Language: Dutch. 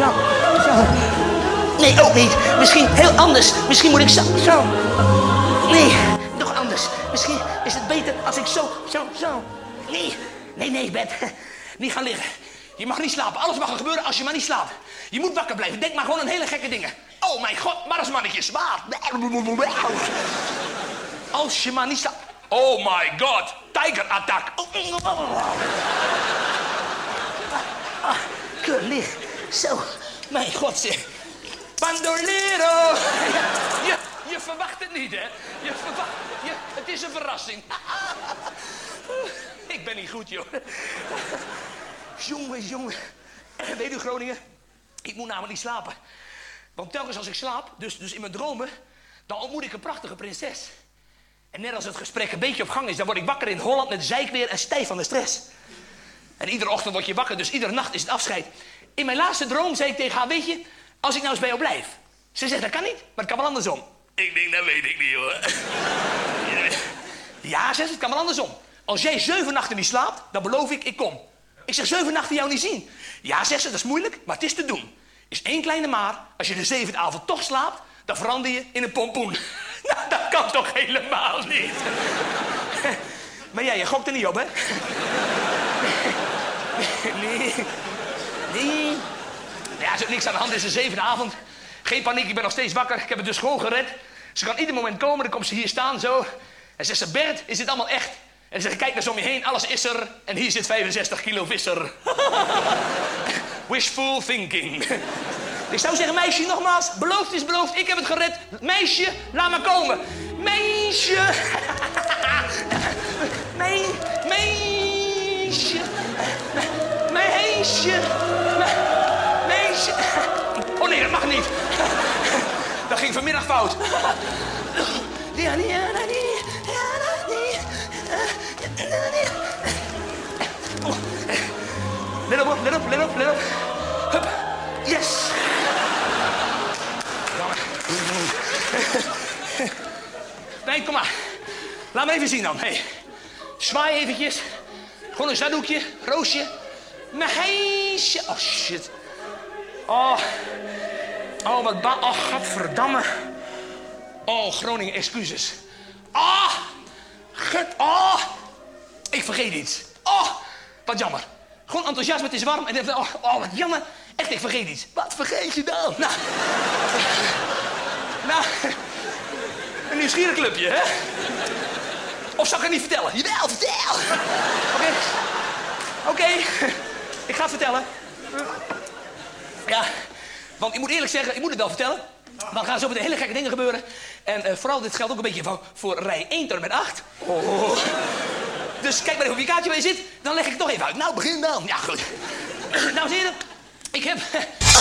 Zo. Nee, ook niet. Misschien heel anders. Misschien moet ik zo. Nee, nog anders. Misschien is het beter als ik zo. Nee, Bert. Niet gaan liggen. Je mag niet slapen. Alles mag er gebeuren als je maar niet slaapt. Je moet wakker blijven. Denk maar gewoon aan hele gekke dingen. Oh mijn god, marsmannetjes. Als je maar niet slaapt. Oh my god, tijgerattack. Lig. Zo, mijn god zeg. Bandolero. Je verwacht het niet, hè? Het is een verrassing. Ik ben niet goed, joh. Jongen. Weet u, Groningen? Ik moet namelijk niet slapen. Want telkens als ik slaap, dus in mijn dromen, dan ontmoet ik een prachtige prinses. En net als het gesprek een beetje op gang is, dan word ik wakker in Holland met zeikweer en stijf van de stress. En iedere ochtend word je wakker, dus iedere nacht is het afscheid. In mijn laatste droom zei ik tegen haar, weet je, als ik nou eens bij jou blijf. Ze zegt, dat kan niet, maar het kan wel andersom. Ik denk, dat weet ik niet, hoor. Ja, zegt ze, het kan wel andersom. Als jij 7 nachten niet slaapt, dan beloof ik kom. Ik zeg, 7 nachten jou niet zien. Ja, zegt ze, dat is moeilijk, maar het is te doen. Is 1 kleine maar, als je de 7e avond toch slaapt, dan verander je in een pompoen. Nou, dat kan toch helemaal niet? Maar jij, je gokt er niet op, hè? Nee. Ja, er is ook niks aan de hand, het is de 7e avond. Geen paniek, ik ben nog steeds wakker. Ik heb het dus gewoon gered. Ze kan ieder moment komen, dan komt ze hier staan, zo. En zegt ze, Bert, is dit allemaal echt? En dan zeg ik, kijk eens om je heen, alles is er. En hier zit 65 kilo visser. Wishful thinking. Ik zou zeggen, meisje, nogmaals, beloofd is beloofd. Ik heb het gered. Meisje, laat maar komen. Meisje. Meisje. Oh nee, dat mag niet. Dat ging vanmiddag fout. Let op. Hup. Yes. Nee, kom maar. Laat me even zien dan. Hey. Zwaai eventjes. Gewoon een zakdoekje, roosje. Meisje. Oh, shit. Oh, godverdamme. Oh, Groningen, excuses. Ik vergeet iets. Oh, wat jammer. Gewoon enthousiasme, het is warm. En dan, wat jammer. Echt, ik vergeet iets. Wat vergeet je dan? Nou, een nieuwsgierig clubje, hè? Of zal ik het niet vertellen? Jawel, vertel! Oké. Ik ga het vertellen. Ja, want ik moet eerlijk zeggen, ik moet het wel vertellen. Dan gaan zo meteen hele gekke dingen gebeuren. En vooral, dit geldt ook een beetje voor rij 1 tot en met 8. Oh. Dus kijk maar even op je kaartje waar je zit. Dan leg ik het toch even uit. Nou, begin dan. Ja, goed. Dames en heren, ik heb